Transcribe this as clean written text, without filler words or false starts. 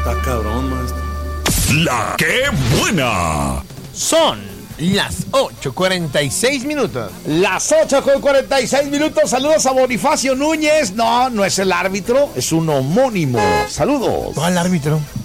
Está cabrón, maestro. La que buena. Son las 8:46. Las 8:46. Saludos a Bonifacio Núñez. No, no es el árbitro, es un homónimo. Saludos. ¿Cuál árbitro?